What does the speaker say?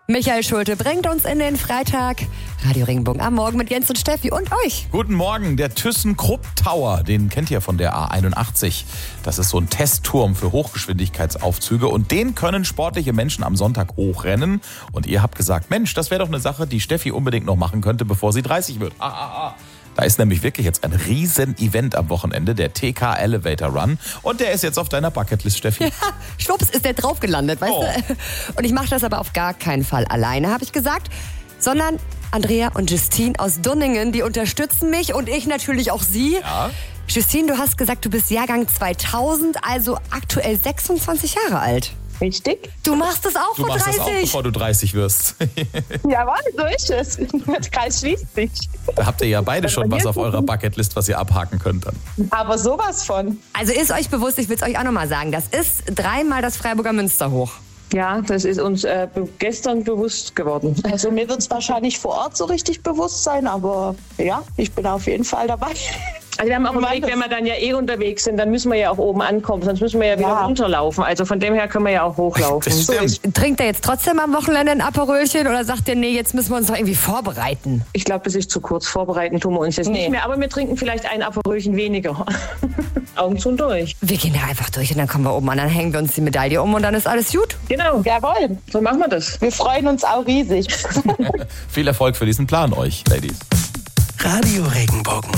Michael Schulte bringt uns in den Freitag. Radio Regenbogen am Morgen mit Jens und Steffi und euch. Guten Morgen, der ThyssenKrupp Tower, den kennt ihr von der A81. Das ist so ein Testturm für Hochgeschwindigkeitsaufzüge und den können sportliche Menschen am Sonntag hochrennen. Und ihr habt gesagt, Mensch, das wäre doch eine Sache, die Steffi unbedingt noch machen könnte, bevor sie 30 wird. Da ist nämlich wirklich jetzt ein Riesen-Event am Wochenende, der TK Elevator Run. Und der ist jetzt auf deiner Bucketlist, Steffi. Ja, schwupps ist der drauf gelandet, weißt du? Und ich mache das aber auf gar keinen Fall alleine, habe ich gesagt, sondern Andrea und Justine aus Dunningen, die unterstützen mich und ich natürlich auch sie. Ja. Justine, du hast gesagt, du bist Jahrgang 2000, also aktuell 26 Jahre alt. Richtig? Du machst es auch vor 30. Du machst das auch, bevor du 30 wirst. Jawohl, so ist es. Der Kreis schließt sich. Da habt ihr ja beide schon was auf eurer Bucketlist, was ihr abhaken könnt dann. Aber sowas von. Also ist euch bewusst, ich will es euch auch nochmal sagen, das ist 3-mal das Freiburger Münster hoch. Ja, das ist uns gestern bewusst geworden. Also mir wird es wahrscheinlich vor Ort so richtig bewusst sein, aber ja, ich bin auf jeden Fall dabei. Also wir haben auch überlegt, wenn wir dann ja unterwegs sind, dann müssen wir ja auch oben ankommen, sonst müssen wir ja wieder runterlaufen. Also von dem her können wir ja auch hochlaufen. Das stimmt. Trinkt ihr jetzt trotzdem am Wochenende ein Aperölchen oder sagt ihr, nee, jetzt müssen wir uns doch irgendwie vorbereiten? Ich glaube, das ist zu kurz. Vorbereiten tun wir uns jetzt nicht mehr, aber wir trinken vielleicht ein Aperölchen weniger. Augen zu und durch. Wir gehen da einfach durch und dann kommen wir oben an, dann hängen wir uns die Medaille um und dann ist alles gut. Genau, jawohl. So machen wir das. Wir freuen uns auch riesig. Viel Erfolg für diesen Plan euch, Ladies. Radio Regenbogen.